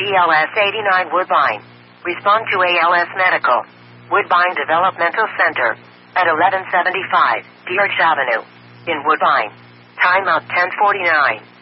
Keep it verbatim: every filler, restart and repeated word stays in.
B L S eighty-nine Woodbine. Respond to A L S Medical. Woodbine Developmental Center. At eleven seventy-five Dearch Avenue. In Woodbine. Time out ten forty-nine.